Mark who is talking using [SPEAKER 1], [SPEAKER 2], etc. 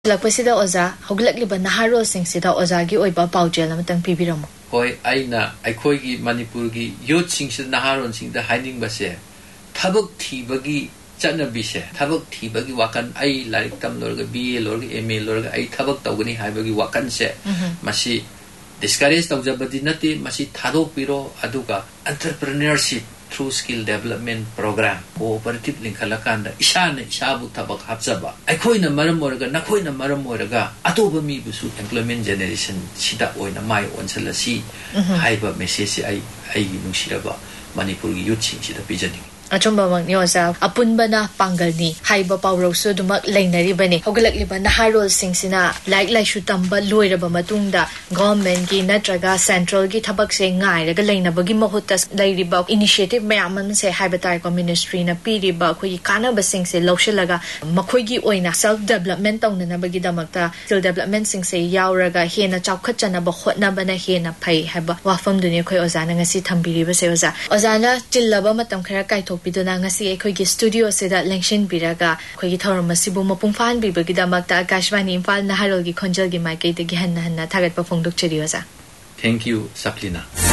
[SPEAKER 1] ꯂꯛꯄꯁꯤꯗ ꯑꯣꯖꯥ ꯍꯧꯒꯠꯂꯛꯂꯤꯕ ꯅꯍꯥꯔꯣꯜꯁꯤꯡꯁꯤꯗ ꯑꯣꯖꯥꯒꯤ ꯑꯣꯏꯕ ꯄꯥꯎꯖꯦꯜ ꯑꯃꯇꯪ ꯄꯤꯕꯤꯔꯝꯃꯨ.
[SPEAKER 2] ꯍꯣꯏ ꯑꯩꯅ ꯑꯩꯈꯣꯏꯒꯤ ꯃꯅꯤꯄꯨꯔꯒꯤ ꯌꯨꯠꯁꯤꯡꯁꯤꯗ ꯅꯍꯥꯔꯣꯜꯁꯤꯡꯗ ꯍꯥꯏꯅꯤꯡꯕꯁꯦ ꯊꯕꯛ ꯊꯤꯕꯒꯤ ꯆꯠꯅꯕꯤꯁꯦ ꯊꯕꯛ ꯊꯤꯕꯒꯤ ꯋꯥꯈꯜ ꯑꯩ ꯂꯥꯏꯔꯤꯛ ꯇꯝ ꯂꯣꯏꯔꯒ BA ꯂꯣꯏꯔꯒ MA ꯂꯣꯏꯔꯒ ꯑꯩ ꯊꯕꯛ ꯇꯧꯒꯅꯤ ꯍꯥꯏꯕꯒꯤ ꯋꯥꯈꯜꯁꯦ ꯃꯁꯤ discourage ꯇꯧꯖꯕꯗꯤ ꯅꯠꯇꯦ ꯃꯁꯤ ꯊꯥꯗꯣꯛꯄꯤꯔꯣ ꯑꯗꯨꯒ entrepreneurship through skill development program cooperative ꯂꯤꯡꯈꯠꯂꯀꯥꯟꯗ ꯏꯁꯥꯅ ꯏꯁꯥꯕꯨ ꯊꯕꯛ ꯍꯥꯞꯆꯕ ꯑꯩꯈꯣꯏꯅ ꯃꯔꯝ ꯑꯣꯏꯔꯒ ꯅꯈꯣꯏꯅ ꯃꯔꯝ ꯑꯣꯏꯔꯒ ꯑꯇꯣꯞꯄ ꯃꯤꯕꯨꯁꯨ employment generation ꯁꯤꯗ ꯑꯣꯏꯅ ꯃꯥꯏ ꯑꯣꯟꯁꯜꯂꯁꯤ ꯍꯥꯏꯕ ꯃꯦꯁꯦꯖꯁꯤ ꯑꯩꯒꯤ ꯅꯨꯡꯁꯤꯔꯕ ꯃꯅꯤꯄꯨꯔꯒꯤ ꯌꯨꯠꯁꯤꯡꯁꯤꯗ ꯄꯤꯖꯅꯤꯡꯉꯤ.
[SPEAKER 1] ꯑꯆꯨꯝꯕꯃꯛꯅꯤ ꯑꯣꯖꯥ ꯑꯄꯨꯟꯕꯅ ꯄꯥꯡꯒꯜꯅꯤ ꯍꯥꯏꯕ ꯄꯥꯎꯔꯧꯁꯨ ꯑꯗꯨꯃꯛ ꯂꯩꯅꯔꯤꯕꯅꯤ. ꯍꯧꯒꯠꯂꯛꯂꯤꯕ ꯅꯍꯥꯔꯣꯜꯁꯤꯡꯁꯤꯅ ꯂꯥꯏꯔꯤꯛ ꯂꯥꯏꯁꯨ ꯇꯝꯕ ꯂꯣꯏꯔꯕ ꯃꯇꯨꯡꯗ ꯒꯚꯔꯟꯃꯦꯟꯠꯀꯤ ꯅꯠꯇ꯭ꯔꯒ ꯁꯦꯟꯇ꯭ꯔꯦꯜꯒꯤ ꯊꯕꯛꯁꯦ ꯉꯥꯏꯔꯒ ꯂꯩꯅꯕꯒꯤ ꯃꯍꯨꯠꯇ ꯂꯩꯔꯤꯕ ꯏꯅꯤꯁꯤꯌꯦꯇꯤꯚ ꯃꯌꯥꯝ ꯑꯃꯁꯦ ꯍꯥꯏꯕ ꯇꯥꯔꯦꯀꯣ ꯃꯤꯅꯤꯁꯇ꯭ꯔꯤꯅ ꯄꯤꯔꯤꯕ ꯑꯩꯈꯣꯏꯒꯤ ꯀꯥꯟꯅꯕꯁꯤꯡꯁꯦ ꯂꯧꯁꯤꯜꯂꯒ ꯃꯈꯣꯏꯒꯤ ꯑꯣꯏꯅ ꯁꯦꯜꯐ ꯗꯦꯚꯂꯞꯃꯦꯟꯠ ꯇꯧꯅꯅꯕꯒꯤꯗꯃꯛꯇ ꯁ꯭ꯀꯤꯜ ꯗꯦꯚꯂꯞꯃꯦꯟꯠꯁꯤꯡꯁꯦ ꯌꯥꯎꯔꯒ ꯍꯦꯟꯅ ꯆꯥꯎꯈꯠꯆꯅꯕ ꯍꯣꯠꯅꯕꯅ ꯍꯦꯟꯅ ꯐꯩ ꯍꯥꯏꯕ ꯋꯥꯐꯝꯗꯨꯅꯤ ꯑꯩꯈꯣꯏ ꯑꯣꯖꯥꯅ ꯉꯁꯤ ꯊꯝꯕꯤꯔꯤꯕꯁꯦ. ꯑꯣꯖꯥꯅ ꯆꯤꯜꯂꯕ ꯃꯇꯝ ꯈꯔ ꯀꯥꯏꯊꯣꯛꯄꯤꯗꯨꯅ ꯉꯁꯤ ꯑꯩꯈꯣꯏꯒꯤ ꯁ꯭ꯇꯨꯗꯤꯑꯣꯁꯤꯗ ꯂꯦꯡꯁꯤꯟꯕꯤꯔꯒ ꯑꯩꯈꯣꯏꯒꯤ ꯊꯧꯔꯝ ꯑꯁꯤꯕꯨ ꯃꯄꯨꯡ ꯐꯥꯍꯟꯕꯤꯕꯒꯤꯗꯃꯛꯇ ꯑꯀꯥꯁꯕꯥꯅꯤ ꯏꯝꯐꯥꯜ ꯅꯍꯥꯔꯣꯜꯒꯤ ꯈꯣꯟꯖꯦꯜꯒꯤ ꯃꯥꯏꯀꯩꯗꯒꯤ ꯍꯟꯅ ꯊꯥꯒꯠꯄ ꯐꯣꯡꯗꯣꯛꯆꯔꯤ ꯑꯣꯖꯥ.
[SPEAKER 2] Thank you, Saplina.